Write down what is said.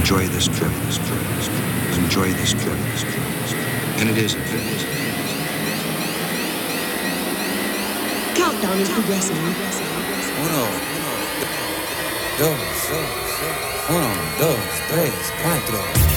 Enjoy this trip. Enjoy this trip. And it is a trip. Countdown is progressing. 1, 2, 1, 2, 3, 4.